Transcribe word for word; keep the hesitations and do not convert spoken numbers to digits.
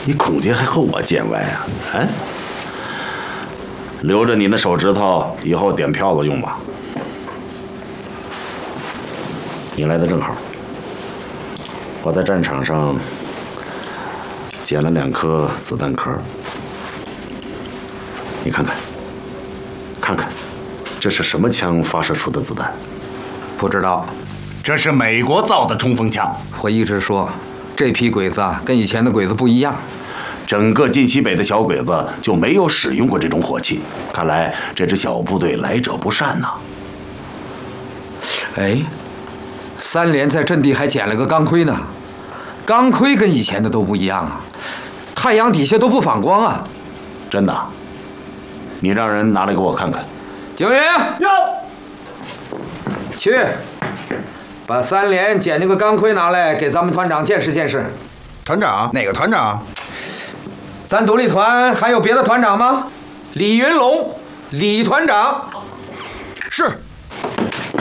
你孔杰还和我见外啊？啊？留着你那手指头，以后点票子用吧。你来的正好，我在战场上捡了两颗子弹壳，你看看，看看，这是什么枪发射出的子弹？ 不知道。 这是美国造的冲锋枪。 我一直说，这批鬼子啊，跟以前的鬼子不一样。 整个晋西北的小鬼子就没有使用过这种火器，看来这支小部队来者不善呐。 哎，三连在阵地还捡了个钢盔呢，钢盔跟以前的都不一样啊，太阳底下都不反光啊。 真的？你让人拿来给我看看。 警员，去，把三连捡那个钢盔拿来，给咱们团长见识见识。 团长？哪个团长？ 咱独立团还有别的团长吗？李云龙，李团长。 是。